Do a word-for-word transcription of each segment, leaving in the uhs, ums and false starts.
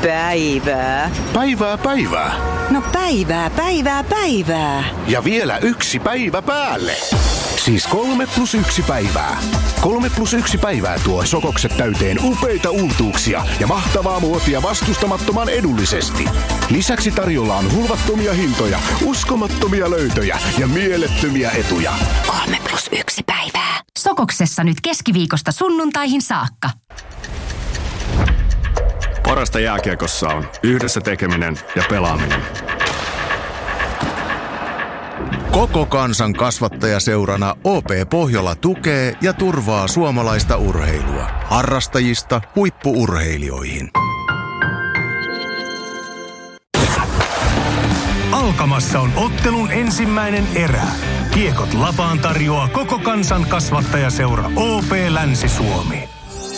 Päivää. Päivää, päivää. No päivää, päivää, päivää. Ja vielä yksi päivä päälle. Siis kolme plus yksi päivää. Kolme plus yksi päivää tuo Sokokset täyteen upeita uutuuksia ja mahtavaa muotia vastustamattoman edullisesti. Lisäksi tarjolla on hulvattomia hintoja, uskomattomia löytöjä ja mielettömiä etuja. Kolme plus yksi päivää. Sokoksessa nyt keskiviikosta sunnuntaihin saakka. Parasta jääkiekossa on yhdessä tekeminen ja pelaaminen. Koko kansan kasvattajaseurana O P Pohjola tukee ja turvaa suomalaista urheilua. Harrastajista huippu-urheilijoihin. Alkamassa on ottelun ensimmäinen erä. Kiekot lapaan tarjoaa koko kansan kasvattajaseura O P Länsi-Suomi.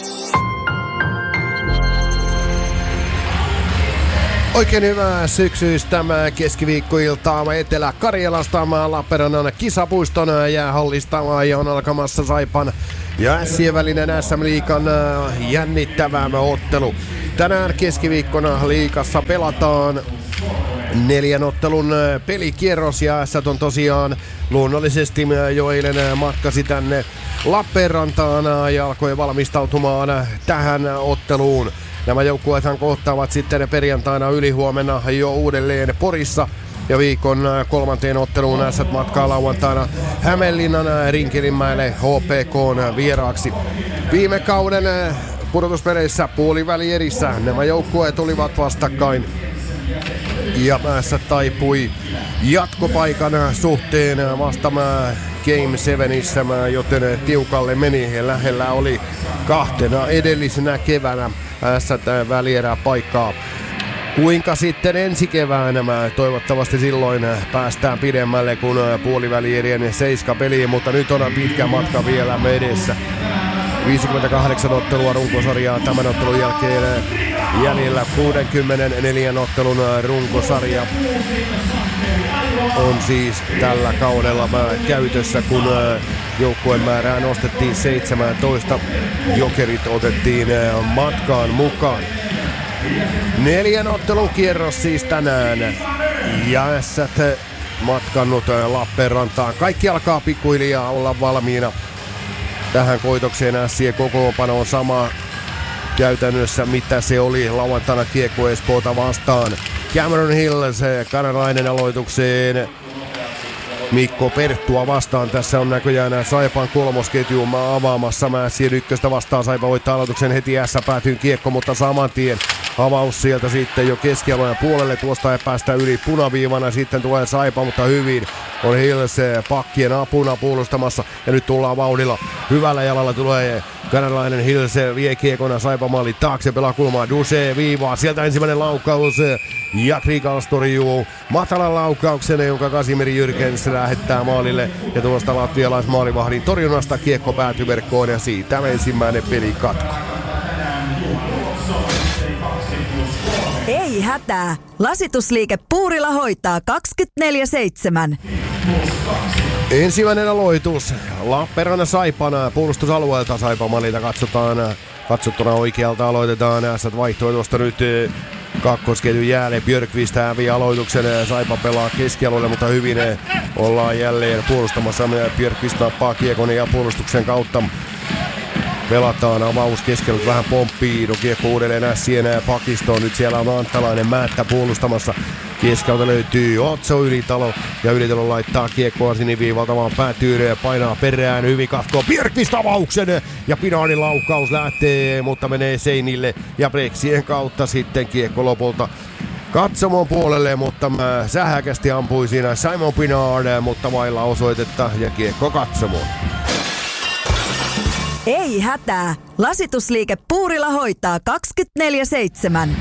Oikein hyvää syksyistä keskiviikkoiltaa Etelä-Karjalasta Lappeenrannan kisapuiston jäähallista ja on alkamassa Saipan ja Ässien välinen S M-liigan jännittävä ottelu. Tänään keskiviikkona liigassa pelataan neljän ottelun pelikierros ja Ässät on tosiaan luonnollisesti jo eilen matkasi tänne Lappeenrantaan ja alkoi valmistautumaan tähän otteluun. Nämä joukkueethan kohtaavat sitten perjantaina ylihuomenna jo uudelleen Porissa. Ja viikon kolmanteen otteluun Ässät matkaa lauantaina Hämeenlinnan Rinkelinmäelle H P K:n vieraaksi. Viime kauden pudotuspeleissä puolivälierissä nämä joukkueet olivat vastakkain. Ja Ässät taipui jatkopaikan suhteen vasta Game sevenissä, joten tiukalle meni ja lähellä oli kahtena edellisenä keväänä Ässät välierää paikkaa. Kuinka sitten ensi keväänä? Toivottavasti silloin päästään pidemmälle kuin puolivälierien seiska peliin, mutta nyt on pitkä matka vielä edessä. viisikymmentäkahdeksan ottelua runkosarjaa tämän ottelun jälkeen jäljellä kuusikymmentäneljä ottelun runkosarja on siis tällä kaudella käytössä, kun joukkueen määrää nostettiin seitsemäntoista. Jokerit otettiin matkaan mukaan. Neljän ottelun kierros siis tänään. Ja Ässät matkannut Lappeenrantaan. Kaikki alkaa pikkuhiljaa olla valmiina tähän koitokseen. Ässien kokoonpano on sama käytännössä mitä se oli lauantaina Kiekko Espoota vastaan. Cameron Hill, se kanadalainen aloitukseen. Mikko Perttua vastaan. Tässä on näköjään Saipan kolmosketju avaamassa Mässien ykköstä vastaan. Saipa voittaa aloituksen heti ässä päätyyn kiekko, mutta saman tien avaus sieltä sitten jo keskialueen puolelle. Tuosta ei päästä yli punaviivana. Sitten tulee Saipa, mutta hyvin on Hills pakkien apuna puolustamassa. Ja nyt tullaan vauhdilla. Hyvällä jalalla tulee kanadalainen Hills, vie kiekona Saipa maali taakse, pelaa kulmaa Duche viivaa. Sieltä ensimmäinen laukaus. Ja Krikals torjuu matalan laukauksen, jonka Kasimir Jyrkens lähettää maalille. Ja tuosta latvialaismaalivahdin torjunnasta kiekko päätyy verkkoon ja siitä ensimmäinen pelikatko. Ei hätää! Lasitusliike Puurila hoitaa kaksikymmentäneljä seitsemän. Ensimmäinen aloitus Lappeenrannan Saipana puolustusalueelta. Saipan maalilta katsotaan, katsottuna oikealta aloitetaan. Ässät vaihtoi tuosta nyt kakkosketjun jäälle. Björkvist hävii aloituksen. Saipa pelaa keskialueelle, mutta hyvin ollaan jälleen puolustamassa. Björkvist nappaa kiekon ja puolustuksen kautta. Pelataan avaus keskellä, vähän pomppii. No kiekko uudelleen Ässien pakistoon. Nyt siellä on Anttalainen Määttä puolustamassa. Keskeltä löytyy Otso Ylitalo. Ja Ylitalo laittaa kiekkoa siniviivalta vaan päätyy ja painaa perään. Hyvin katkoo Björkvist avauksen. Ja Pinarin laukaus lähtee, mutta menee seinille. Ja Breksien kautta sitten kiekko lopulta katsomon puolelle, mutta mä sähäkästi ampui siinä Simon Pinard, mutta vailla osoitetta ja kiekko katsomoon. Ei hätää! Lasitusliike Puurila hoitaa kaksikymmentäneljä seitsemän.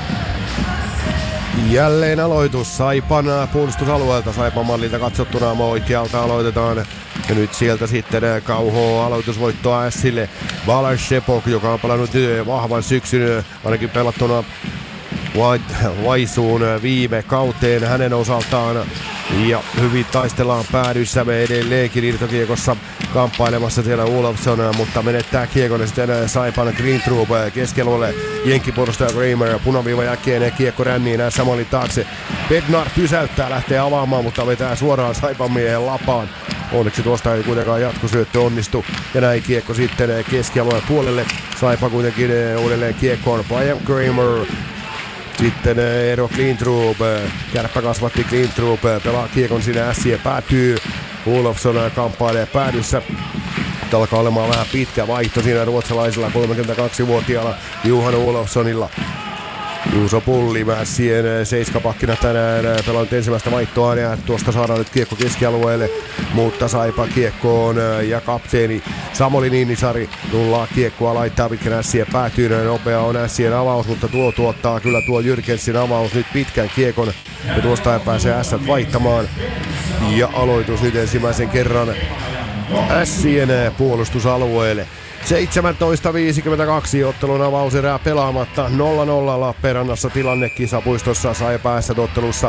Jälleen aloitus Saipan puolustusalueelta. Saipan mallilta katsottuna oikealta aloitetaan. Ja nyt sieltä sitten kauhoo aloitusvoittoa Ässille. Balashepok, joka on pelannut vahvan syksyn, ainakin pelattuna Vaisuun viime kauteen hänen osaltaan. Ja hyvin taistellaan päädyssä, me edelleenkin irtokiekossa kamppailemassa siellä Olofsson, mutta menettää kiekon ja sitten Saipan Green Troop keskialueelle. Jenkkipuolustaja Kramer, punaviiva jälkeen kiekko ränniin näin Samolin taakse. Bednar pysäyttää, lähtee avaamaan, mutta vetää suoraan Saipan miehen lapaan. Onneksi tuosta ei kuitenkaan jatkosyöttö onnistu. Ja näin kiekko sitten keskialueen puolelle. Saipa kuitenkin uudelleen kiekkoon. Brian Kramer. Sitten Eero Klintrup, kärppä kasvatti Klintrup, pelaa kiekon sinne ässiä, päätyy. Olofsson kamppailee päädyssä. Nyt alkaa olemaan vähän pitkä vaihto siinä ruotsalaisilla kolmekymmentäkaksivuotiaalla Johan Olofssonilla. Juuso Pulli Mässien seiskapakkina tänään pelannut ensimmäistä vaihtoa ja tuosta saadaan nyt kiekko keskialueelle, mutta Saipa kiekkoon ja kapteeni Samuli Niinisari tullaa kiekkoa, laittaa pitkin ässiä päätyy, nopea on ässien avaus, mutta tuo tuottaa kyllä tuo Jyrkensin avaus nyt pitkän kiekon ja tuosta ei pääse ässät vaihtamaan ja aloitus nyt ensimmäisen kerran ässien puolustusalueelle. seitsemäntoista viisikymmentäkaksi ottelun avauserää pelaamatta, nolla nolla Lappeenrannassa tilanne Kisapuistossa Saipa S-ottelussa.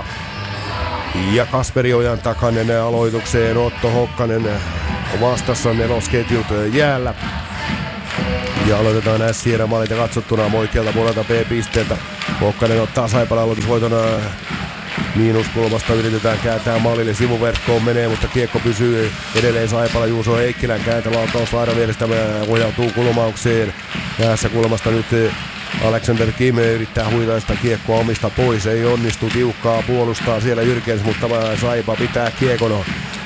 Ja Kasperi Ojan takainen aloitukseen, Otto Hokkanen vastassa nelosketjut jäällä. Ja aloitetaan ässien maalit ja katsottuna oikealta puolelta B-pisteeltä. Hokkanen ottaa Saipan aloitusvoiton miinuskulmasta, yritetään kääntää maalille, sivuverkkoon menee, mutta kiekko pysyy edelleen Saipalla. Juuso Heikkilän kääntelaukaus laidan vierestä ohjautuu kulmaukseen. Tässä kulmasta nyt Alexander Kim yrittää huitaista kiekkoa omista pois, ei onnistu, tiukkaa puolustaa siellä Jyrkens, mutta Saipa pitää kiekon.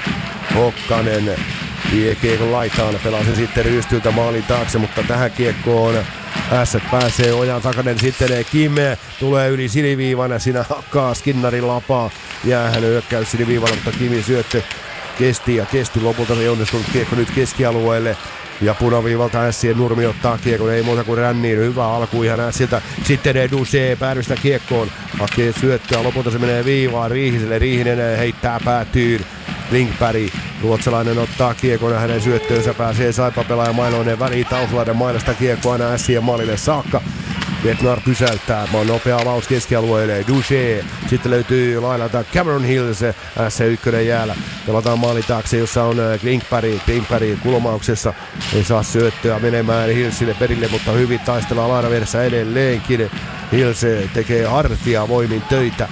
Hokkanen vie kiekon laitaan, pelaa sen sitten rystyltä maalin taakse, mutta tähän kiekkoon Ässät pääsee Ojan takainen, sitten Kim tulee yli siniviivana, siinä hakkaa Skinnarin lapaa, jäähän hyökkäys siniviivalla, mutta Kimin syöttö kesti ja kesti, lopulta se ei onnistunut kiekko nyt keskialueelle. Ja punaviivalta Ässien Nurmi ottaa kiekon, ei muuta kuin ränniin, hyvä alku ihan Ässiltä. Sitten Edusee päädystä kiekkoon, hakee syöttöä, lopulta se menee viivaan Riihiselle, Riihinen heittää päätyyn. Linkberg, ruotsalainen ottaa kiekon ja hänen syöttöönsä pääsee Saipa pelaaja Mailoinen väliin Tauslaiden mailasta kiekko aina Ässien maalille saakka. Bednar pysäyttää, nopea avaus keskialueelle, Duché, sitten löytyy laidalta Cameron Hills, S yksi jäällä, pelataan maali taakse, jossa on Linkberg, Linkberg kulmauksessa, ei saa syöttöä menemään Hillsille perille, mutta hyvin taistellaan laidan vieressä edelleenkin, Hills tekee hartia voimin töitä,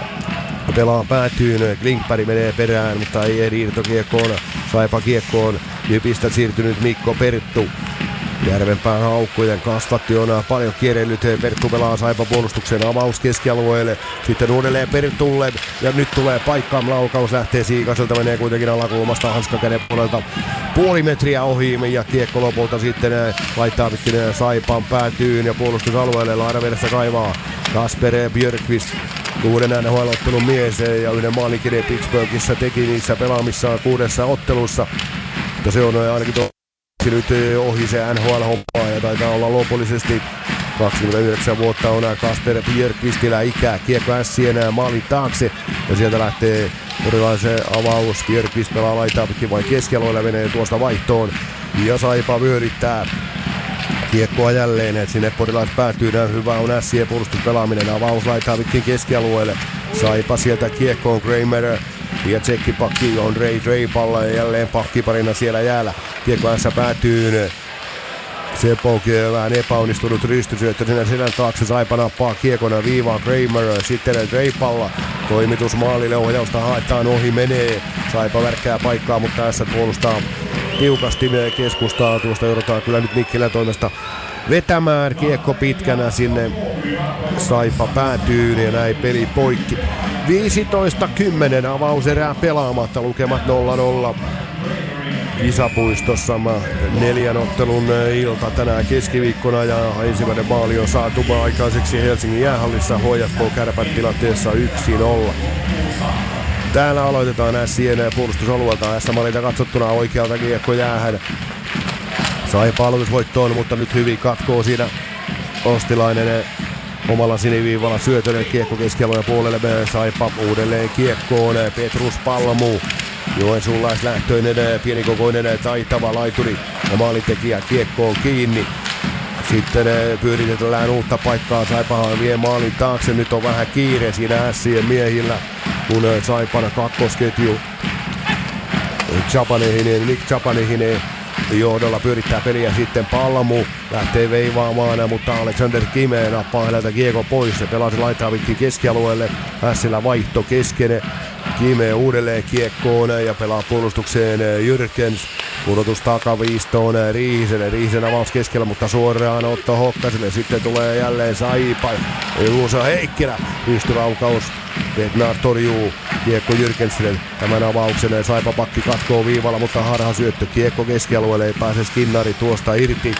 pelaa päätyyn, Linkberg menee perään, mutta ei ehdi irtokiekkoon, Saipa kiekkoon, Jypistä siirtynyt Mikko Perttu. Järvenpään haukkujen kasvatti on paljon kierrellyt. Perttu pelaa Saipa puolustuksen avaus keskialueelle. Sitten uudelleen Perttulle. Ja nyt tulee paikkaan laukaus. Lähtee Siikaselta. Menee kuitenkin alakulmasta hanskakäden puolelta. Puoli metriä ohi. Ja kiekko lopulta sitten laittaa pitkin Saipan päätyyn. Ja puolustusalueelle laidan vedessä kaivaa Kasper Björkqvist. Uuden N H L-ottelun mies. Ja yhden maalikirjeen Pittsburghissa teki niissä pelaamissaan kuudessa ottelussa. Mutta se on ainakin tuo nyt ohi se N H L-homma ja taitaa olla lopullisesti kaksikymmentäyhdeksän vuotta on Kasper Björkqvistillä ikää. Kiekko Ässien maalin taakse ja sieltä lähtee erilaisen avaus. Björkqvist pelaa laitaa pitkin vai keskialueella, menee tuosta vaihtoon ja Saipa vyörittää kiekkoa jälleen, että sinne porilaiset päätyy. Hyvä on Ässien puolustuspelaaminen, avaus laitaa pitkin keskialueelle. Saipa sieltä kiekkoon, Kramer ja tsekkipakki on Ray Draipalla ja jälleen pakkiparina siellä jäällä. Kiekko ässä päätyy. Sepok vähän epäonnistunut rystysyöttö sinne selän taakse. Saipa nappaa kiekona viivaa Kramer. Sitten Draipalla. Toimitus maalille, ohjausta haetaan, ohi menee. Saipa värkkää paikkaa, mutta ässä puolustaa tiukasti keskustaa. Tuosta joudutaan kyllä nyt Mikkilän toimesta vetämään. Kiekko pitkänä sinne. Saipa päätyy ja näin peli poikki. viisitoista kymmenen avauserää pelaamatta, lukemat nolla nolla. Kisapuistossa neljän ottelun ilta tänään keskiviikkona ja ensimmäinen maali on saatu aikaiseksi Helsingin jäähallissa. H J K Kärpät tilanteessa yksi nolla. Täällä aloitetaan Ässien puolustusalueelta. S-maalilta katsottuna oikealta kiekko jäähän. Saipa aloitusvoittoon, mutta nyt hyvin katkoo siinä Ostilainen omalla siniviivalla syötönen kiekko keskialueen puolelle. Saipa uudelleen kiekkoon. Petrus Palmu. Joensuulaislähtöinen, pienikokoinen, taitava laituri ja maalintekijä kiekkoon kiinni. Sitten pyöritetään uutta paikkaa. Saipahan vie maalin taakse. Nyt on vähän kiire siinä Ässien miehillä. kun Saipan kakkosketju Chapanehinen, Nick Chapanehinen johdolla pyörittää peliä. Sitten Palmu lähtee veivaamaan, mutta Alexander Kime nappaa häneltä kiekon pois. Se pelasi laittaa vitkin keskialueelle. Hässillä vaihto kesken. Kime uudelleen kiekkoon ja pelaa puolustukseen Jyrkens. Pudotus takaviistoon Riihiselle. Riihisen avaus keskellä, mutta suoraan Otto Hokkaselle. Sitten tulee jälleen Saipa. Juuso Heikkilä. Pystylaukaus. Bednar torjuu kiekko Jyrkensille. Tämän avauksen Saipa pakki katkoo viivalla, mutta harha syöttö. Kiekko keskialueelle, ei pääse Skinnari tuosta irti.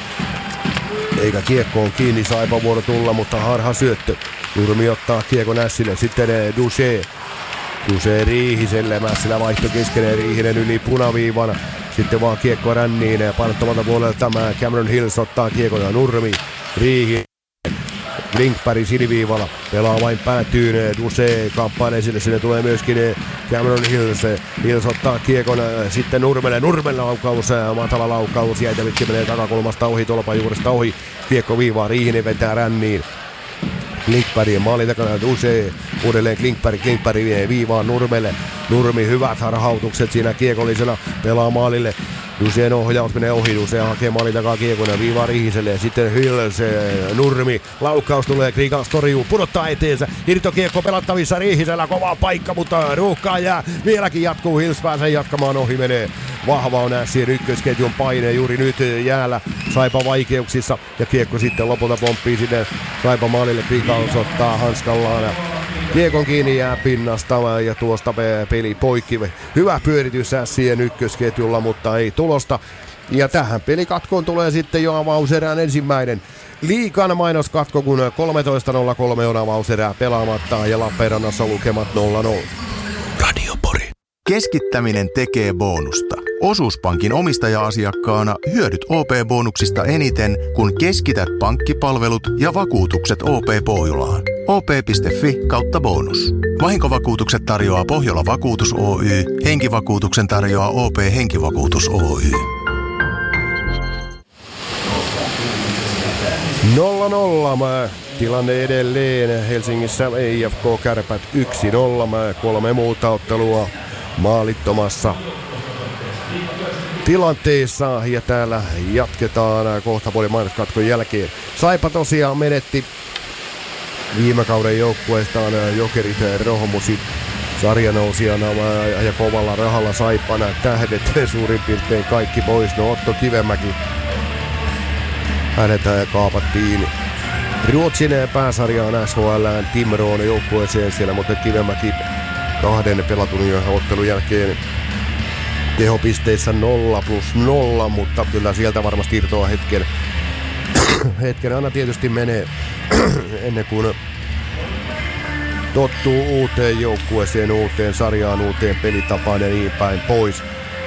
Eikä kiekko on kiinni, Saipa vuoro tulla, mutta harha syöttö. Nurmi ottaa kiekko Nässille. Sitten Duché. Duché Riihiselle. Mässilä vaihto keskeneen, Riihinen yli punaviivan. Sitten vaan kiekko ränniin ja painottomalta puolelta tämä Cameron Hills ottaa kiekon ja Nurmi. Riihi. Linkberg siniviivalla pelaa vain päätyyn. Duché kamppailee sille, sinne tulee myöskin Cameron Hills. Hills ottaa kiekon sitten Nurmelle. Nurmelle laukaus, matala laukaus. Jäitävitti menee takakulmasta ohi, tolpan juuresta ohi. Kiekko viivaa, Riihinen vetää ränniin. Klinkberg maalin takana Duché. Uudelleen Klinkberg, Klinkberg vie viivaan Nurmelle. Nurmi hyvät harhautukset siinä kiekollisena pelaa maalille. Ducén ohjaus menee ohi, Ducé hakee maalin takaa kiekon ja viivaa Riihiselle ja sitten Hills, Nurmi, laukkaus tulee, Krikans torjuu, pudottaa eteensä, irtokiekko pelattavissa Riihisellä, kova paikka, mutta ruuhkaa jää, vieläkin jatkuu, Hills pääsee jatkamaan, ohi menee, vahva on Ässien ykkösketjun paine juuri nyt jäällä, Saipa vaikeuksissa ja kiekko sitten lopulta pomppii sinne Saipa maalille, Krikans ottaa hanskallaan. Kiekon kiinni jää pinnasta ja tuosta peli poikki. Hyvä pyöritys Ässien ykkösketjulla, mutta ei tulosta. Ja tähän pelikatkoon tulee sitten jo avauserään ensimmäinen Liigan mainoskatko, kun kolmetoista nolla kolme on avauserää pelaamatta ja Lappeenrannassa lukemat nolla nolla. Radio Pori. Keskittäminen tekee bonusta. Osuuspankin omistaja-asiakkaana hyödyt O P-bonuksista eniten, kun keskität pankkipalvelut ja vakuutukset O P-Pohjolaan. O P piste Fi kautta bonus. Vahinkovakuutukset tarjoaa Pohjola Vakuutus Oy. Henkivakuutuksen tarjoaa O P Henkivakuutus Oy. nolla nolla. Tilanne edelleen Helsingissä I F K Kärpät yksi nolla. Kolme muuta ottelua maalittomassa tilanteessa ja täällä jatketaan kohta puolin mainoskatkon jälkeen. Saipa tosiaan menetti viime kauden joukkueestaan Jokerit Rohmusit sarjanousijana ja kovalla rahalla Saipana tähdet suurin piirtein kaikki pois. No Otto Kivemäki, hänet kaapattiin Ruotsin pääsarjaan S H L:ään Timroon joukkueeseen siellä, mutta Kivemäki kahden pelatun ottelun jälkeen tehopisteissä nolla plus nolla, mutta kyllä sieltä varmasti irtoaa hetken. Hetken aina tietysti menee ennen kuin tottuu uuteen joukkueeseen, uuteen sarjaan, uuteen pelitapaan ja niin päin pois.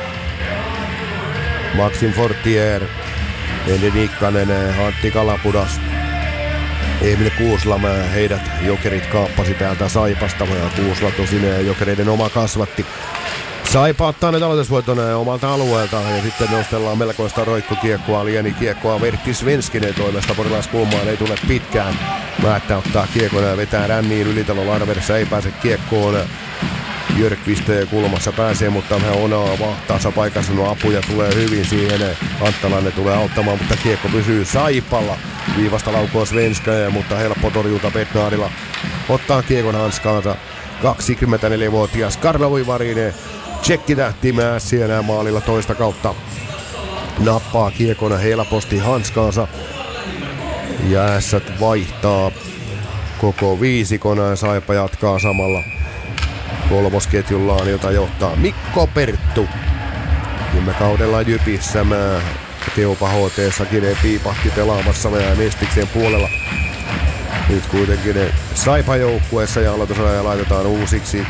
Maxim Fortier, Ende Nikkanen, Antti Kalapudas, Emil Kuusla, heidät Jokerit kaappasi täältä Saipasta ja Kuusla tosin Jokereiden oma kasvatti. Saipa ottaa nyt aloitusvoiton omalta alueelta ja sitten nostellaan melkoista roikkokiekkoa, lienikiekkoa Vertti Svenskinen toimesta porilaiskulmaan, ei tule pitkään. Määttä ottaa kiekon ja vetää ränniin Ylitalo Larverissa, ei pääse kiekkoon. Jörkvist kulmassa pääsee, mutta hän on vahtaassa paikassa, no apuja tulee hyvin siihen. Anttalainen tulee auttamaan, mutta kiekko pysyy Saipalla. Viivasta laukoo Svenskinen, mutta helppo torjunta Bednarilla. Ottaa kiekon hanskaansa kaksikymmentäneljävuotias Karlo Vivarinen. Tsekkitähti Mässienä maalilla toista kautta. Nappaa kiekona helposti hanskaansa. Ja Ässät vaihtaa koko viisikona ja Saipa jatkaa samalla kolmosketjullaan, jota johtaa Mikko Perttu. Viime kaudella Jypissä mä Keupa H T:ssakin piipahti pelaamassa meidän Mestiksen puolella. Nyt kuitenkin Saipa joukkueessa ja aloitusaja laitetaan uusiksi.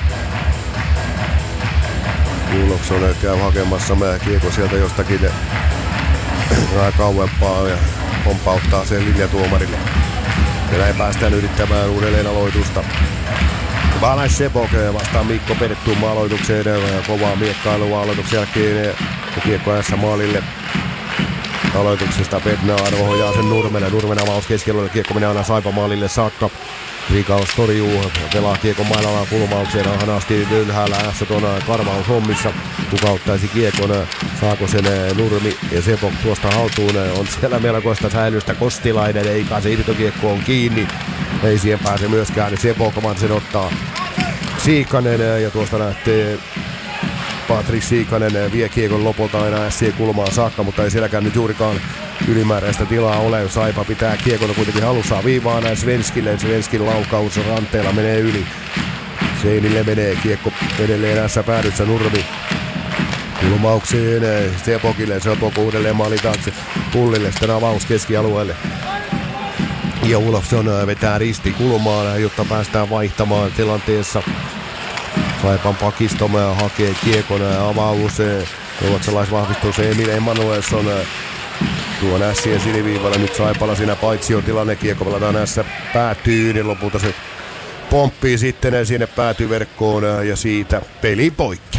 Kuuloksonen käy hakemassa mä kiekko sieltä jostakin vähän kauempaa ja pompauttaa sen linjatuomarille. Ja näin päästään yrittämään uudelleen aloitusta. Valais Sepok vastaan Mikko Perttuun aloitukseen ja kovaa miekkailua aloituksen jälkeen. Kiekko ässä maalille. Aloituksesta Bednar ohjaa sen Nurmena. Nurmen avaus keskialueelle. Kiekko menee aina Saipan maalille saakka. Grigals torjuu. Pelaa kiekon mailalaan kulmaukseen. Hanasti ylhäällä ässä tuon karvaus hommissa. Kuka ottaisi kiekon. Saako sen Nurmi ja Sepok tuosta haltuun. On siellä melkoista säilystä. Kostilainen ei pääse irtokiekkoon kiinni. Ei siihen pääse myöskään. Sepok vaan sen ottaa Siikanen. Ja tuosta lähtee Patrik Siikanen vie kiekon lopulta aina ässien kulmaan saakka, mutta ei sielläkään nyt juurikaan ylimääräistä tilaa ole. Saipa pitää kiekon kuitenkin halussaan viivaa näin Svenskille. Svenskin laukaus ranteella menee yli. Seinille menee kiekko edelleen ässä päädyssä. Nurmi kulmaukseen Sepokille. Sepok uudelleen maali taakse Pullille. Sitten avaus keskialueelle. Ja Olofsson vetää risti kulmaan, jotta päästään vaihtamaan tilanteessa. Saipan pakisto hakee kiekon avaus. Ruotsalaisvahvistus Emil Emanuelsson tuon ässien siniviivalla. Nyt Saipalla siinä paitsi on tilanne. Kiekko pelataan ässä päätyy, niin lopulta se pomppii sitten sinne päätyverkkoon ja siitä peli poikki.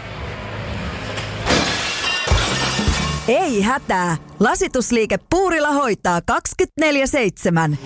Ei hätää. Lasitusliike Puurila hoitaa kaksikymmentäneljä seitsemän.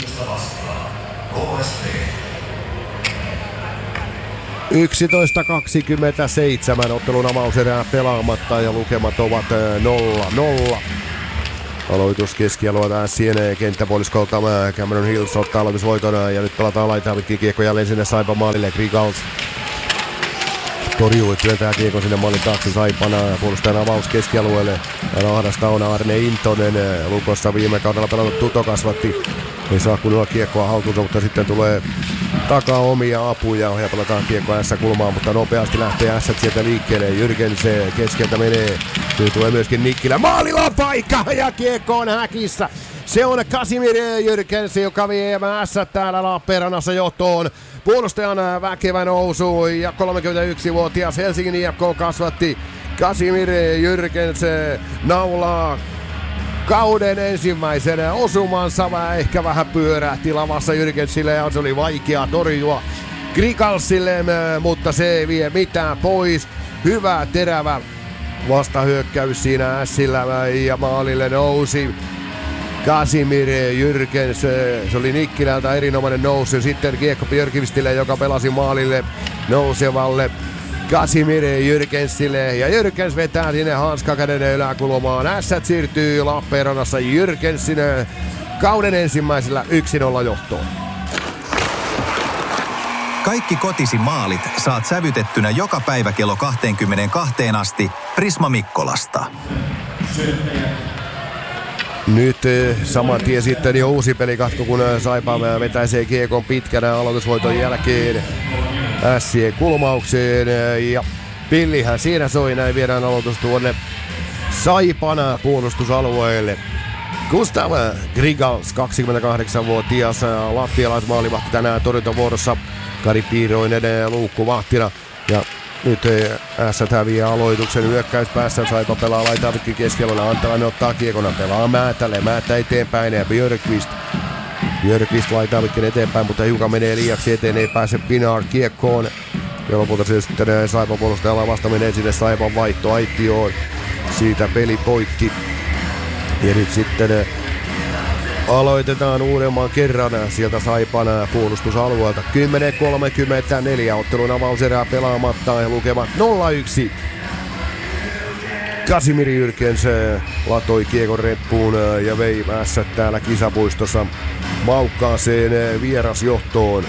yksitoista kaksikymmentäseitsemän ottelun avauserää pelaamatta ja lukemat ovat nolla nolla. Aloitus keskialueelta Ässien kenttäpuoliskolta. Cameron Hills ottaa aloitusvoiton ja nyt pelataan laitaa pitkin kiekko jälleen sinne Saipan maalille. Grigals torjuu, työntää kiekon sinne maalin taakse Saipana. Puolustajan avaus keskialueelle. Ahdasta on Arne Intonen. Lukossa viime kaudella pelannut Tuto kasvatti. Ei saa kunnolla kiekkoa haltuunsa, mutta sitten tulee takaa omia apuja ja pelataan kiekko ässä kulmaan, mutta nopeasti lähtee ässät sieltä liikkeelle. Jyrkense keskeltä menee. Nyt tulee myöskin Nikkilä. Maalilla paikka ja kiekko on häkissä. Se on Kasimir Jyrkensi, joka vie ässät täällä Lappeenrannassa johtoon. Puolustajan väkevä nousu ja kolmekymmentäyksivuotias Helsingin I F K kasvatti Kasimir Jyrkens naulaa kauden ensimmäisen osumansa. Ehkä vähän pyörähti lavassa Jyrkensille ja se oli vaikea torjua Grigalsille, mutta se ei vie mitään pois. Hyvä terävä vastahyökkäys siinä ässillä ja maalille nousi Kasimir Jyrkens. Se oli Nikkilältä erinomainen nousu. Sitten kiekko Björkvistille, joka pelasi maalille nousevalle Kasimir Jyrkensille. Ja Jyrkens vetää sinne hanskakäden yläkulmaan. Ässät siirtyy Lappeenrannassa Jyrkensin kauden ensimmäisellä yksi nolla johtoon. Kaikki kotisi maalit saat sävytettynä joka päivä kello kaksikymmentäkaksi asti Prisma Mikkolasta. Nyt saman tien sitten jo uusi pelikatko, kun Saipa vetäisee kiekon pitkänä aloitusvoiton jälkeen ässien kulmaukseen. Ja pillihän siinä soi, näin viedään aloitus tuonne Saipan puolustusalueelle. Gustav Grigals, kaksikymmentäkahdeksanvuotias latvialaismaalivahti tänään torjuntavuorossa. Kari Piiroinen luukkuvahtina. Ja nyt ässät häviää aloituksen hyökkäyspäässä. Saipa pelaa laitaa pitkin keskialueella. Antalainen ottaa kiekona. Pelaa Määtälle. Määttä eteenpäin ja Björkvist. Björkvist laitaa pitkin eteenpäin, mutta hiukan menee liiaksi eteen. Ei pääse Pinard kiekkoon. Ja lopulta se sitten Saipan puolustajalla vasta menee sinne Saipan vaihto aitioon. Siitä peli poikki. Ja nyt sitten aloitetaan uudemman kerran sieltä Saipan puolustusalueelta. kymmenen kolmekymmentäneljä ottelun avauserää pelaamatta ja lukemat nolla yksi. Kasimir Jyrkens latoi kiekon reppuun ja vei ässät täällä kisapuistossa maukkaaseen vierasjohtoon.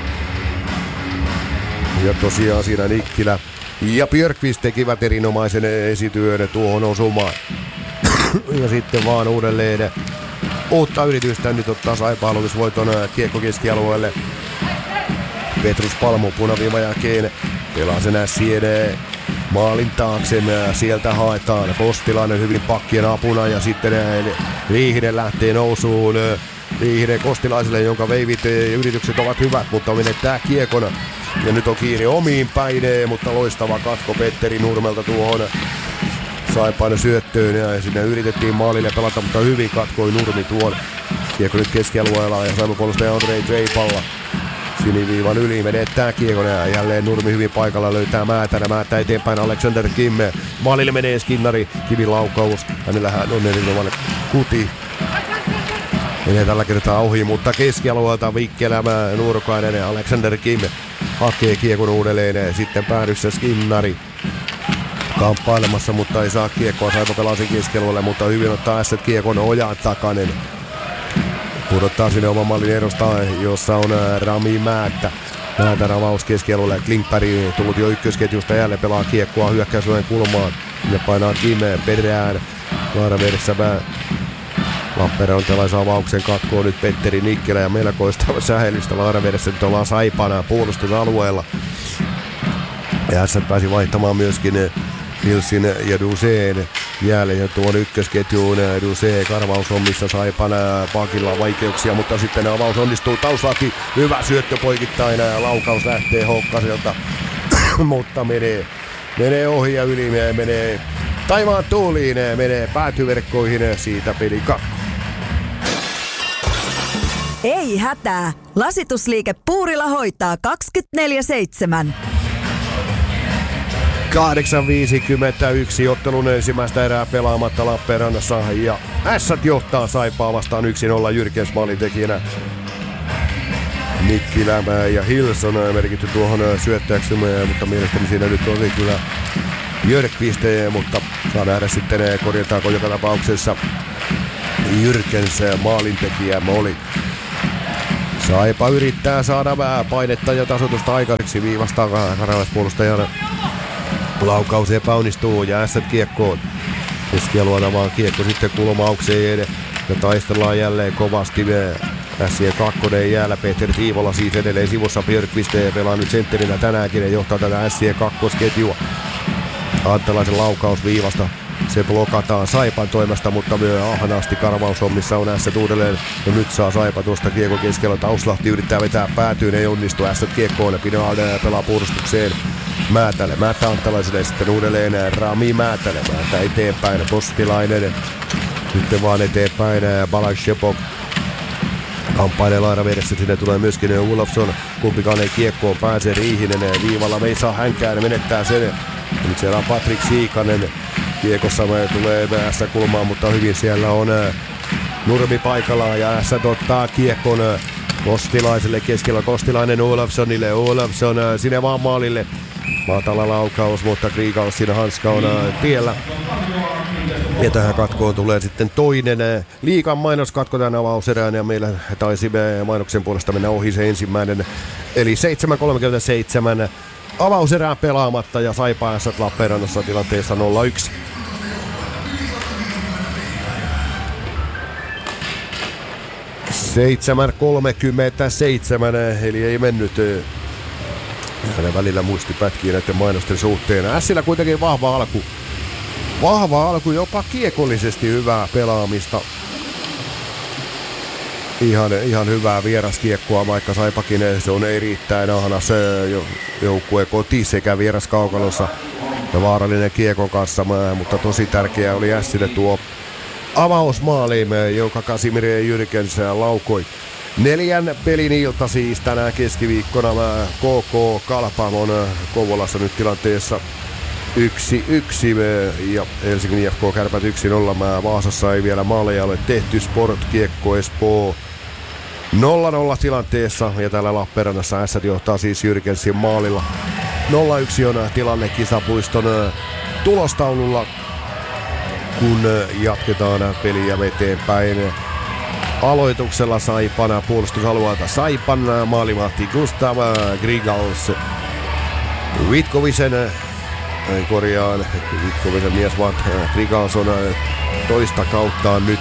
Ja tosiaan siinä Nikkilä ja Björkvist tekivät erinomaisen esityön tuohon osumaan. Ja sitten vaan uudelleen uutta yritystä. Nyt ottaa Saipa aloitusvoiton kiekko keskialueelle. Petrus Palmu punaviivan jälkeen pelaa sen ässien maalin taakse. Sieltä haetaan Kostilainen hyvin pakkien apuna ja sitten Liihinen lähtee nousuun. Liihinen Kostilaiselle, jonka veivit yritykset ovat hyvät, mutta menettää kiekon. Ja nyt on kiinni omiin päin, mutta loistava katko Petteri Nurmelta tuohon Saipan syöttöön ja sinne yritettiin maalille pelata, mutta hyvin katkoi Nurmi tuon. Kiekko nyt keskialueella ja Saipan puolustaja Andrei Treipalla. Siniviivan yli menettää kiekon ja jälleen Nurmi hyvin paikalla löytää Määtänä. Määtää eteenpäin Alexander Kim. Maalille menee Skinnari. Kimin laukaus. Hänellähän on erinomainen kuti. Menee tällä kertaa ohi, mutta keskialueelta vikkelämään Nurkainen ja Alexander Kim hakee kiekon uudelleen. Sitten päädyssä Skinnari kamppailemassa, mutta ei saa kiekkoa. Saipa pelaa sen keskialueelle, mutta hyvin ottaa ässät kiekon Ojan Takanen. Pudottaa sinne oman mallin erosta, jossa on Rami Määttä. Määtän avaus keskialueelle. Klimppäri tullut jo ykkösketjusta, jälleen pelaa kiekkoa hyökkäysuuden kulmaan. Ja painaa Kim perään. Laara vedessä Lappeenranta saa avauksen katkoon nyt Petteri Nikkelä ja melkoista sähelystä Laara vedessä. Nyt ollaan Saipana puolustusalueella. Ja S pääsi vaihtamaan myöskin Hilsin ja Duseen jälleen tuon ykkösketjuun. Dusee karvaushommissa Saipana pakilla vaikeuksia, mutta sitten avaus onnistuu Tauslahti. Hyvä syöttö poikittain ja laukaus lähtee Hokkaselta, mutta menee, menee ohi ja yli, menee taivaan tuuliin, menee päätyverkkoihin, siitä peli katko. Ei hätää, Lasitusliike Puurila hoitaa kaksikymmentäneljä seitsemän. kahdeksan viisikymmentäyksi ottelun ensimmäistä erää pelaamatta Lappeenrannassa ja Ässät johtaa Saipaa vastaan yksi nolla Jyrkens maalintekijänä. Nikkilämää ja Hilson on merkitty tuohon syöttäjäksi, mutta mielestäni siinä nyt oli kyllä Jörkvist, mutta saa nähdä sitten korjataanko joka tapauksessa Jyrkens maalintekijä oli. Saipa yrittää saada vähän painetta ja tasoitusta aikaiseksi viivastaan karalaispuolustajana. Laukaus epäonnistuu ja Ässät kiekkoon. Keskialueella vaan kiekko sitten kulmaukseen ja taistellaan jälleen kovasti. Ässien kakkonen jäällä Peter Tiivola siis edelleen sivussa. Björkvist pelaa nyt sentterinä tänäänkin ja johtaa tätä Ässien kakkosketjua. Anttalaisen laukaus viivasta. Se blokataan Saipan toimesta, mutta myös ahnaasti karvaushommissa on Ässät uudelleen. Ja nyt saa Saipa tuosta kiekon keskellä. Tauslahti yrittää vetää päätyyn, ei onnistu. Ässät kiekkoon, Pinoalde pelaa puolustukseen. Määtälle, Määttä Anttalaiselle sitten uudelleen Rami Määtälle. Määttä eteenpäin, Postilainen. Sitten vaan eteenpäin Balak Shepok. Kamppailee Laara vedessä, sinne tulee myöskin Olofsson. Kumpikaan ei kiekkoon pääse, Riihinen viivalla, me ei saa hänkään, menettää sen. Nyt siellä on Patrik Siikanen. Kiekossa tulee S kulmaan, mutta hyvin siellä on Nurmi paikallaan ja S ottaa kiekon Kostilaiselle keskellä. Kostilainen Olofssonille, Olofsson sinne vaan maalille. Matala laukaus, mutta Kriikaus siinä hanska on tiellä. Ja tähän katkoon tulee sitten toinen liigan mainoskatko tämän avauserään ja meillä taisi mainoksen puolesta mennä ohi se ensimmäinen. Eli seitsemän kolmekymmentäseitsemän avauserää pelaamatta ja Saipa Ässät Lappeenrannassa tilanteessa nolla yksi. seitsemän kolmekymmentäseitsemän eli ei mennyt. Hänen välillä muisti pätkiä näiden mainosten suhteen. Ässillä kuitenkin vahva alku. Vahva alku, jopa kiekollisesti hyvää pelaamista. Ihan, ihan hyvää vieraskiekkoa, vaikka Saipakin se on erittäin ahnas joukkue koti sekä vieraskaukalossa ja vaarallinen kiekon kanssa, mutta tosi tärkeää oli Ässille tuo avausmaali, joka Kasimir Jyrkens laukoi. Neljän pelin ilta siis tänään keskiviikkona. K K Kalpa on Kouvolassa nyt tilanteessa yksi yksi ja Helsingin I F K Kärpät yksi nolla. Vaasassa ei vielä maaleja ole tehty. Sport Kiekko Espoo nolla nolla tilanteessa ja täällä Lappeenrannassa Ässät johtaa siis Jyrkensin maalilla. nolla yksi on tilanne Kisapuiston tulostaululla, kun jatketaan peliä eteenpäin. Aloituksella Saipan puolustusalueelta Saipan maalivahti Gustav Grigals. Vitkovisen korjaan, Vitkovisen mies vaan Grigals on toista kauttaan nyt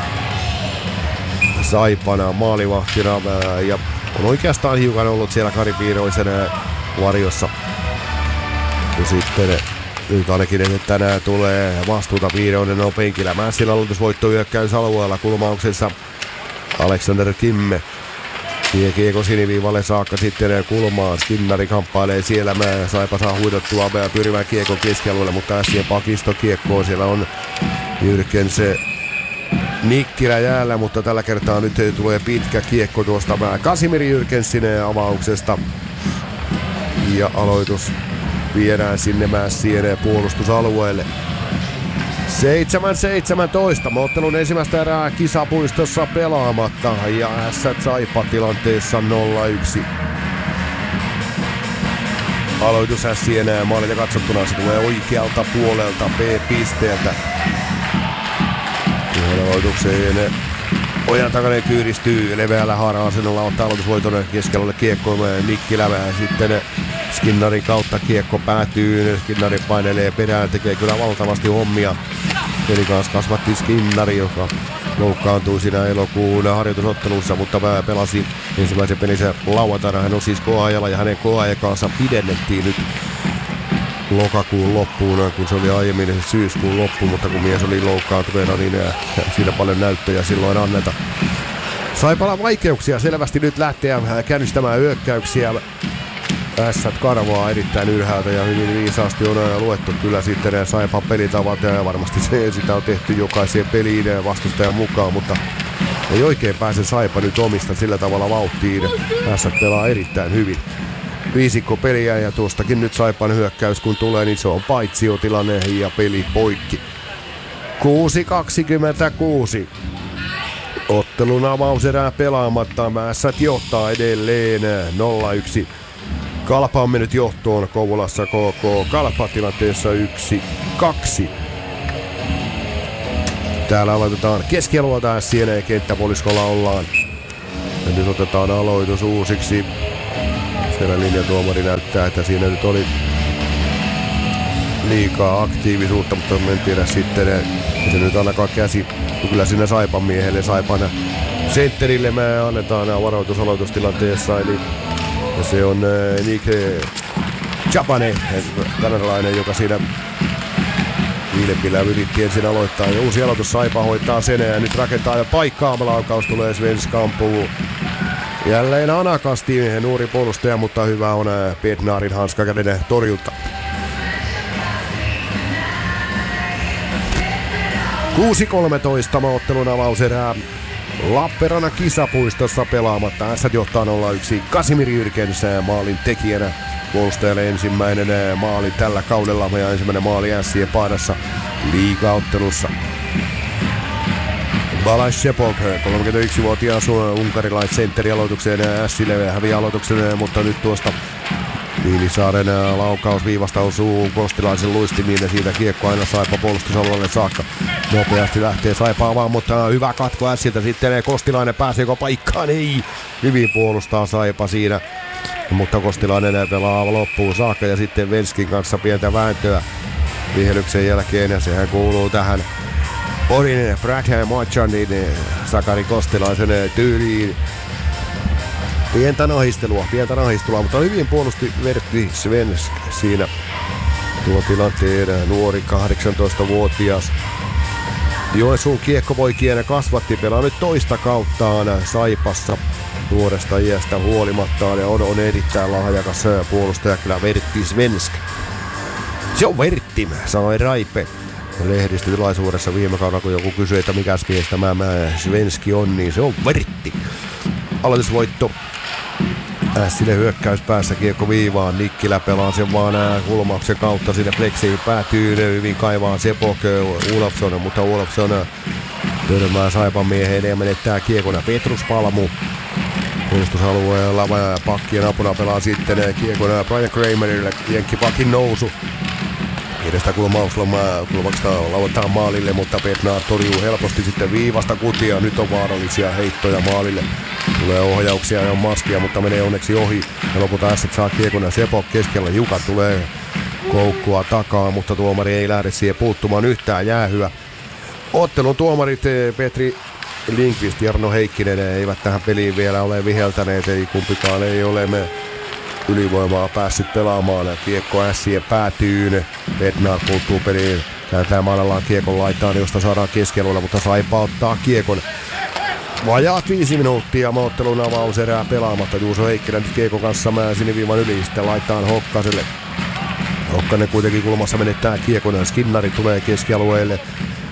Saipana maalivahtina ja on oikeastaan hiukan ollut siellä Kari Piiroisen varjossa. Ja sitten nyt ainakin, että tänään tulee vastuuta Piiroinen on penkillä. Mässin aloitusvoitto hyökkäysalueella kulmauksensa Alexander Kimme. Kiekko siniviivalle saakka sitten kulmaan. Skinnari kamppailee siellä. Mä Saipa saa huidottua pyrimään kiekon keskialueelle, mutta Ässien pakisto kiekkoon. Siellä on Jyrkens Nikkilä jäällä, mutta tällä kertaa nyt tulee pitkä kiekko tuosta Kasimiri Jyrkensin avauksesta. Ja aloitus viedään sinne Mässien puolustusalueelle. seitsemän seitsemäntoista. Ottelun ensimmäistä erää kisapuistossa pelaamatta ja Ässät Saipa tilanteessa nolla yksi. Aloitus Ässien maalilta katsottuna, se tulee oikealta puolelta B-pisteeltä. Tuohon aloitukseen ojan takainen kyyristyy leveällä haara-asennolla, ottaa aloitusvoiton keskellä kiekko Nikkilä. Sitten Skinnarin kautta kiekko päätyy, Skinnari painelee perään, tekee kyllä valtavasti hommia. Eli kanssa kasvatti Skinnari, joka loukkaantui siinä elokuun harjoitusottelussa, mutta pelasi ensimmäisen pelinsä lauantaina. Hän on siis koeajalla ja hänen koeaikaansa pidennettiin nyt lokakuun loppuun, kun se oli aiemmin syyskuun loppuun, mutta kun mies oli loukkaantuneena, niin siinä paljon näyttöjä silloin anneta. Saipalla vaikeuksia selvästi nyt lähteä käynnistämään hyökkäyksiä. Ässät karvaa erittäin ylhäältä ja hyvin viisaasti on luettu kyllä sitten Saipan pelitavat ja varmasti se, sitä on tehty jokaiseen peliin vastustajan mukaan, mutta ei oikein pääse Saipa nyt omista sillä tavalla vauhtiin. Ässät pelaa erittäin hyvin. Viisikko peliä ja tuostakin nyt Saipan hyökkäys kun tulee, niin se on paitsiotilanne ja peli poikki. kuusi kaksikymmentäkuusi. Ottelun avauserää pelaamatta. Ässät johtaa edelleen nolla yksi. Kalpa on mennyt johtoon Kouvolassa K K. Kalpa tilanteessa yksi kaksi. Täällä aloitetaan keskialueelta Ässien ja kenttäpuoliskolla ollaan. Ja nyt otetaan aloitus uusiksi. Siellä linjatuomari näyttää, että siinä nyt oli liikaa aktiivisuutta, mutta en tiedä sitten, ei se nyt ainakaan käsi. Kyllä siinä Saipan miehelle, Saipan sentterille me annetaan varoitusaloitustilanteessa, eli se on Nick Chapane, kanadalainen, joka siinä viidempillä yritti ensin aloittaa. Ja uusi aloitus Saipa hoitaa sen ja nyt rakentaa ja paikkaa. Laukaus tulee Svenskampuun. Jälleen anakasti nuori puolustaja, mutta hyvä on Bednarin hanskakäden torjunta. kuusi kolmetoista ottelun avauserää. Lappeenrannan kisapuistossa pelaamatta. Ässät johtaa nolla yksi. Kasimiri Jyrkensä maalin tekijänä. Puolustajalle ensimmäinen maali tällä kaudella ja ensimmäinen maali Ässien paidassa liigaottelussa. Balázs Sepok, kolmekymmentäyksivuotias unkarilaissentteri aloitukseen Ässille häviää aloituksen, mutta nyt tuosta Viilisaaren laukaus viivasta osuu Kostilaisen luistimiin ja siitä kiekko aina Saipa puolustusalueelle saakka. Nopeasti lähtee Saipaamaan, mutta hyvä katko Ässiltä sitten Kostilainen pääseekö paikkaan? Ei! Hyvin puolustaa Saipa siinä, mutta Kostilainen pelaa loppuun saakka ja sitten Venskin kanssa pientä vääntöä vihelyksen jälkeen ja sehän kuuluu tähän Orin Bradham Marchandin Sakari Kostilaisen tyyliin. Pientä nahistelua, pientä nahistelua, mutta hyvin puolusti Vertti Svensk siinä tuo tilanteen nuori kahdeksantoistavuotias. Joensuun kiekkopoikien kasvatti, pelaa nyt toista kauttaan Saipassa nuoresta iästä huolimattaan ja on, on erittäin lahjakas puolustaja kyllä Vertti Svensk. Se on Vertti, sanoi Raipe lehdistötilaisuudessa viime kaudella, kun joku kysyi, että mikäs mies tämä Svenski on, niin se on Vertti. Aloitusvoitto Ässille hyökkäys päässä kiekko viivaan. Nikkilä pelaa sen vaan kulmauksen kautta sinne pleksiin päätyy. Hyvin kaivaa Sepok Olofsson, mutta Olofsson törmää Saipan mieheen ja menettää kiekona. Petrus Palmu puolustusalueella pakkien apuna pelaa sitten kiekona Brian Kramerille. Jenkkipakin nousu. Edestä kulmauksesta lauantaa maalille, mutta Bednar torjuu helposti sitten viivasta kutia. Nyt on vaarallisia heittoja maalille. Tulee ohjauksia ja on maskia, mutta menee onneksi ohi. Ja lopulta Ässät saa kiekon ja Sepok keskellä. Juka tulee koukkua takaa, mutta tuomari ei lähde siihen puuttumaan yhtään jäähyä. Ottelun tuomarit Petri Lindqvist ja Jarno Heikkinen eivät tähän peliin vielä ole viheltäneet. Ei kumpikaan ei ole me ylivoimaa päässyt pelaamaan. Kiekko Ässien päätyyn. Bednar puuttuu peliin. Kääntää maalillaan kiekon laitaan, josta saadaan keskialueella, mutta Saipa ottaa kiekon. Vajaat viisi minuuttia ottelun avauserää pelaamatta. Juuso Heikkinen nyt kiekon kanssa siniviivan yli. Sitten laittaa Hokkaselle. Hokkanen kuitenkin kulmassa menettää kiekon. Skinnari tulee keskialueelle.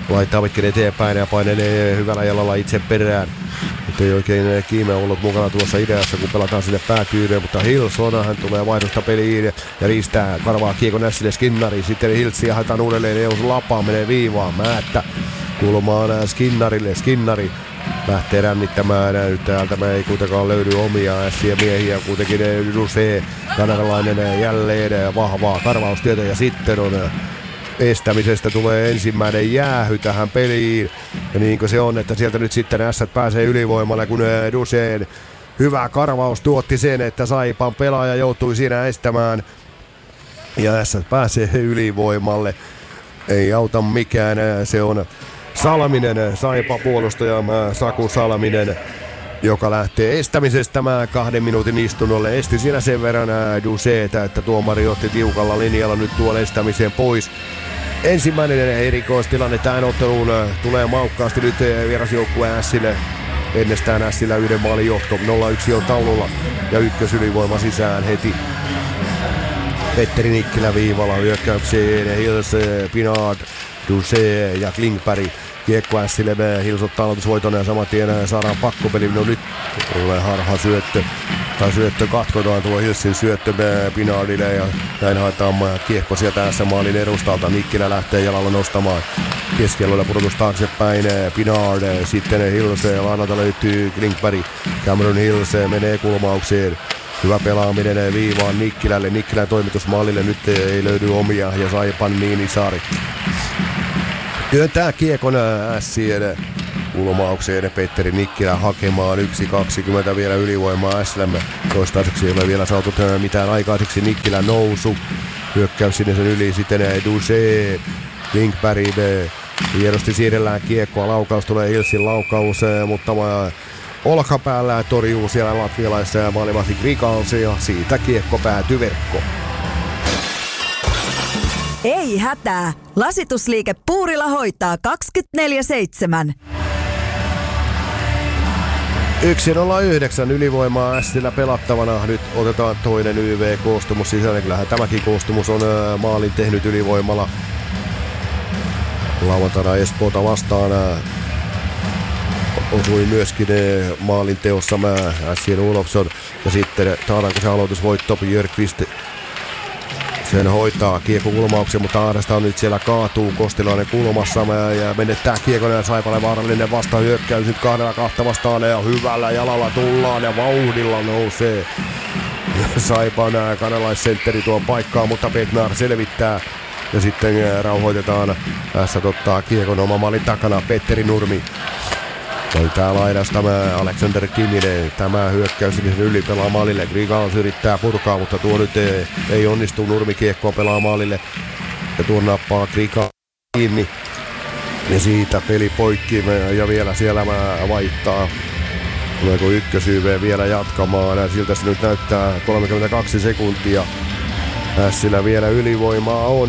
laittaa pitkin eteenpäin ja painelee hyvällä jalalla itse perään. Nyt ei oikein Kiime ollut mukana tuossa ideassa, kun pelataan sinne päätyyn, mutta Hilson, hän tulee vaihdosta peliin ja riistää, karvaa kiekon Nässille Skinnari, sitten Hiltsi haetaan uudelleen, Eus Lapa menee viivaan, Määttä kulmaan Skinnarille, Skinnari lähtee rännittämään, nyt täältä me ei kuitenkaan löydy omia ässiä miehiä, kuitenkin Duse, kanadalainen jälleen vahvaa karvaustietä ja sitten on estämisestä tulee ensimmäinen jäähy tähän peliin. Ja niin kuin se on, että sieltä nyt sitten ässät pääsee ylivoimalle, kun Duseen hyvä karvaus tuotti sen, että Saipan pelaaja joutui siinä estämään. Ja ässät pääsee ylivoimalle. Ei auta mikään, se on Salminen, Saipa puolustaja Saku Salminen, joka lähtee estämisestä kahden minuutin istunnolle. Esti siinä sen verran Duseeta, että tuomari otti tiukalla linjalla nyt tuon estämisen pois. Ensimmäinen erikoistilanne tähän otteluun tulee maukkaasti nyt vierasjoukkueen Ässille. Ennestään Ässillä yhden maalin johto. nolla yksi on taululla ja ykkösylivoima sisään heti. Petteri Nikkilä viivalla hyökkäykseen. Hils, Pinard, Duse ja Klingberg. Kiekko Ässille, Hils ottaa aloitusvoiton ja saman tien saadaan pakkopeli. No nyt tulee harha syöttö. Tai syöttö katkotaan tuo Hilsin syöttö Pinardille ja näin haetaan kiekko sieltä S-maalin edustalta. Nikkilä lähtee jalalla nostamaan keskialueella pudotus taaksepäin. Pinard, sitten Hils, laanalta löytyy Klingberg. Cameron Hils menee kulmaukseen. Hyvä pelaaminen viivaan Nikkilälle. Nikkilän toimitus maalille, nyt ei löydy omia ja Saipan Niinisaari työntää kiekon Ässien kulmaukseen. Petteri Nikkilä hakemaan yksi kaksikymmentä vielä ylivoimaa Äslämme. Toistaiseksi ei ole vielä saatu mitään aikaiseksi. Nikkilä nousu. Hyökkäys sinne sen yli. Sitten Duse. Klingberg. Hienosti siirrellään kiekkoa. Laukaus tulee Hilsin laukaus. Mutta olkapäällä torjuu siellä latvialaisessa ja maalivahti Grigals. Ja siitä kiekko päätyy verkkoon. Ei hätää. Lasitusliike Puurila hoitaa kaksikymmentäneljä seitsemän. yksi nolla yhdeksän ylivoimaa Ässillä pelattavana. Nyt otetaan toinen Y V-koostumus sisälle. Kyllähän tämäkin koostumus on maalin tehnyt ylivoimalla. Lauantaina Espoota vastaan osui myöskin maalin teossa Ässien Olofsson. Ja sitten saadaanko se aloitusvoitto Björkvist. Sen hoitaa kiekko kulmauksen, mutta Aaresta on nyt siellä kaatuu Kostilainen kulmassa ja menettää kiekon ja Saipalle vaarallinen vastahyökkäys nyt kahdella kahta vastaan ja hyvällä jalalla tullaan ja vauhdilla nousee. Saipan kanalaissentteri tuon paikkaa, mutta Petnar selvittää ja sitten rauhoitetaan. Tässä ottaa kiekon oma maalin takana Petteri Nurmi. Löytää laidasta Alexander Kimminen. Tämä hyökkäys sen yli pelaa maalille. Grigals yrittää purkaa, mutta tuo nyt ei, ei onnistu. Nurmi kiekkoa pelaa maalille. Ja tuo nappaa Grigals kiinni. Ja siitä peli poikki. Ja vielä siellä vaihtaa. Tuleeko ykkösyyveen vielä jatkamaan. Siltä se nyt näyttää kolmekymmentäkaksi sekuntia. Ässillä vielä ylivoimaa on.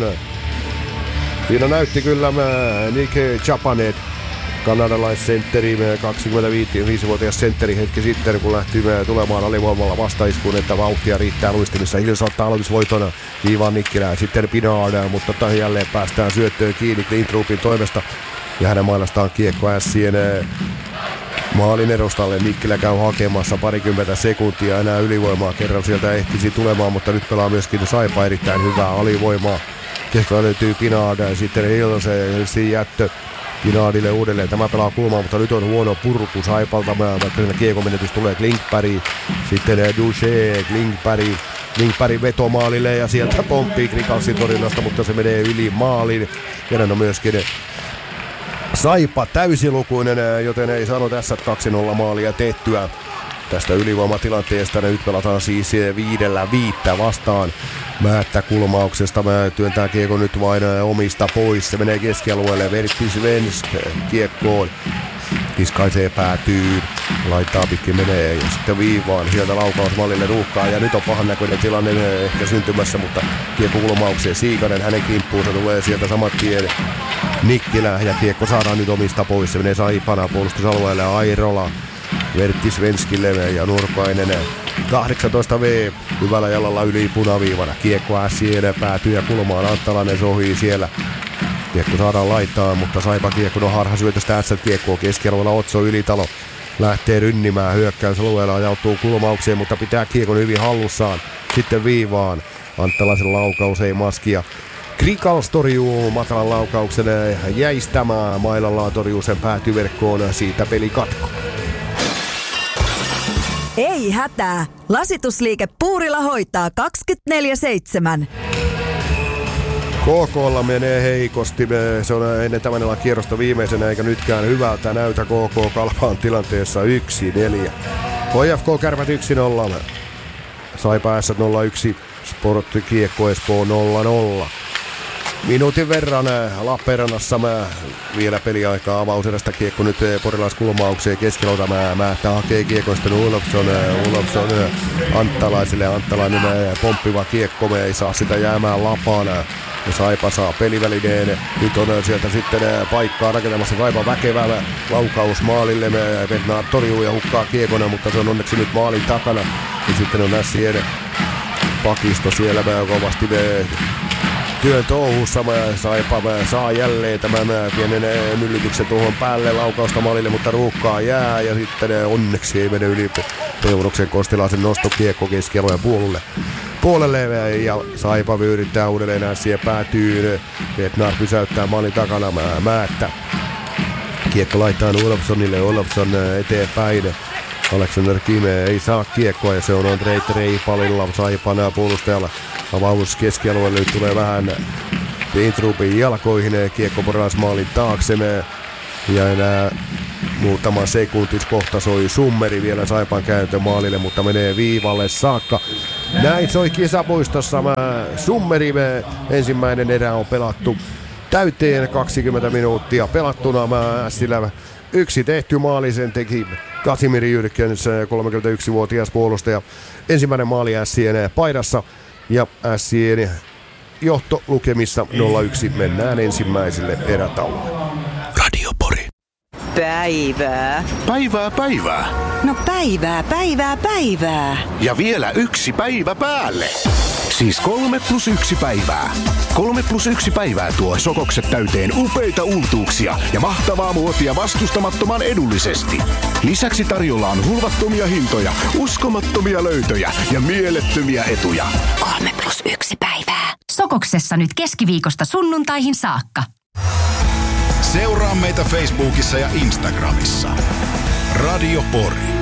Siinä näytti kyllä Nick Chapanet. Kanadalaissentteri, kaksikymmentäviisivuotias sentteri hetki sitten, kun lähti tulemaan alivoimalla vastaiskuun, että vauhtia riittää luistimissa. Hils ottaa aloitusvoitona viivaan Nikkilään, sitten Pinard, mutta jälleen päästään syöttöön kiinni Klintrupin toimesta. Ja hänen mailastaan kiekko Ässien maalin edustalle. Nikkilä käy hakemassa parikymmentä sekuntia, enää ylivoimaa kerran sieltä ehtisi tulemaan, mutta nyt pelaa myöskin Saipa erittäin hyvää alivoimaa. Keskellä löytyy Pinard, sitten Hils, Hilsin jättö. Pinardille uudelleen. Tämä pelaa kulmaa, mutta nyt on huono purku Saipalta. Vaikka kiekon menetys tulee Klingberg. Sitten Duche, Klingberg. Klingberg vetomaalille ja sieltä pomppii Grigalsin torjunnasta, mutta se menee yli maalin. Ja on myöskin Saipa täysilukuinen, joten ei saanut tässä kaksi nolla maalia tehtyä tästä ylivoimatilanteesta. Nyt pelataan siis viidellä viittä vastaan. Määttä kulmauksesta. Mä työntää kiekko nyt vain omista pois. Se menee keskialueelle. Vertti Svensk kiekkoon. Kiskaisee päätyy. Laittaa pitkin menee. Ja sitten viivaan. Sieltä laukaus mallille ruuhkaa. Ja nyt on pahan näköinen tilanne ehkä syntymässä. Mutta kiekko kulmaukseen. Siikanen hänen kimppuunsa tulee sieltä samat tien. Nikkilä. Ja kiekko saadaan nyt omista pois. Se menee Saipana puolustusalueelle. Airola. Vertti Svenskille ja Nurkainen. kahdeksantoista V hyvällä jalalla yli punaviivana. Kiekko Ässien päätyy ja kulmaan. Anttalainen sohii siellä. Kiekko saadaan laitaan, mutta Saipa kiekko on harha syötöstä S-kiekkoa keskialueella Otso Ylitalo. Lähtee rynnimään hyökkäysalueella, ajautuu kulmaukseen, mutta pitää kiekon hyvin hallussaan. Sitten viivaan. Anttalaisen laukaus ei maskia. Krikals torjuu matalan laukauksen jäistämään. Mailallaan torjuu sen päätyverkkoon. Siitä peli katko. Ei hätää. Lasitusliike Puurila hoitaa kaksikymmentäneljä seitsemän. K K:lla menee heikosti. Se on ennen tämän illan kierrosta viimeisenä eikä nytkään hyvältä näytä. K K Kalpaan tilanteessa yksi neljä. H F K Kärpät yksi nolla. Saipa S nolla yksi. Sport Kiekko Espoo nolla nolla. Minuutin verran Lappeenrannassa vielä peliaikaa avauserästä. Kiekko nyt porilaiskulmaukseen keskilauta. Määttä hakee kiekoista Ulofsson, Ulofsson Anttalaiselle. Anttalainen pomppiva kiekko, me ei saa sitä jäämään lapaan. Saipa saa pelivälineen. Nyt on sieltä sitten paikkaa rakentamassa Saipa väkevä laukaus maalille. Bednar torjuu ja hukkaa kiekona, mutta se on onneksi nyt maalin takana. Ja sitten on Nässien pakisto siellä kovasti työn touhussa. Saipa saa jälleen tämän pienen myllytyksen tuohon päälle laukausta maalille, mutta ruuhkaa jää ja sitten onneksi ei mene yli Peunoksen Kostilaisen nostokiekko keskialueen puolelle. Puolelle ja Saipa yrittää uudelleen Nässiä päätyyn. Bednar pysäyttää maalin takana Määttä. Kiekko laittaa Olofssonille, Olofsson eteenpäin. Alexander Kime ei saa kiekkoa ja se on Andrei Treipalilla Saipan puolustajalla. Avaus keskialueelle nyt tulee vähän Vintrupin jalkoihin. Kiekko porilaismaalin taakse. Ja enää muutama sekuntis kohta soi summeri vielä Saipan käyntö maalille, mutta menee viivalle saakka. Näin soi kisapuistossa summeri. Ensimmäinen erä on pelattu täyteen, kaksikymmentä minuuttia pelattuna. Sillä yksi tehty maali, sen teki Kasimir Jyrkens, kolmekymmentäyksivuotias puolustaja. Ensimmäinen maali Ässien paidassa ja Ässien johto lukemissa nolla yksi. Mennään ensimmäiselle erätauolle. Radio Pori. Päivää. Päivää, päivää. No päivää, päivää, päivää. Ja vielä yksi päivä päälle. Siis kolme plus yksi päivää. Kolme plus yksi päivää tuo sokokset täyteen upeita uutuuksia ja mahtavaa muotia vastustamattoman edullisesti. Lisäksi tarjolla on hulvattomia hintoja, uskomattomia löytöjä ja mielettömiä etuja. Kolme plus yksi päivää. Sokoksessa nyt keskiviikosta sunnuntaihin saakka. Seuraa meitä Facebookissa ja Instagramissa. Radio Pori.